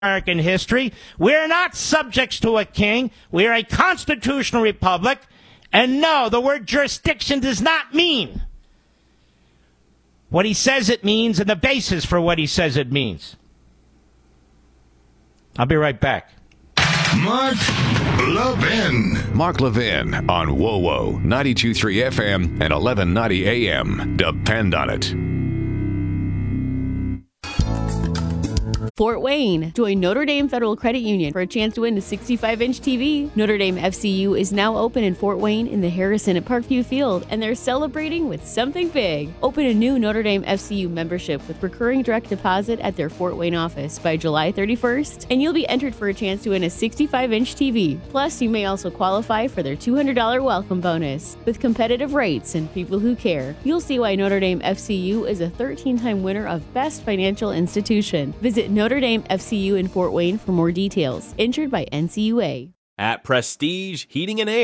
American history. We're not subjects to a king. We are a constitutional republic. And no, the word jurisdiction does not mean what he says it means and the basis for what he says it means. I'll be right back. Mark Levin. Mark Levin on WOWO 92.3 FM and 1190 AM. Depend on it. Fort Wayne. Join Notre Dame Federal Credit Union for a chance to win a 65-inch TV. Notre Dame FCU is now open in Fort Wayne in the Harrison at Parkview Field, and they're celebrating with something big. Open a new Notre Dame FCU membership with recurring direct deposit at their Fort Wayne office by July 31st, and you'll be entered for a chance to win a 65-inch TV. Plus, you may also qualify for their $200 welcome bonus. With competitive rates and people who care, you'll see why Notre Dame FCU is a 13-time winner of Best Financial Institution. Visit Notre Dame FCU in Fort Wayne for more details. Insured by NCUA. At Prestige Heating and Air.